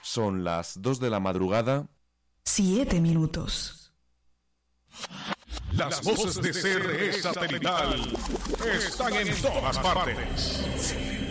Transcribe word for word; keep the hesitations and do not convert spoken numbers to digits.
Son las dos de la madrugada. Siete minutos. Las voces de C R E Satelital están en todas partes.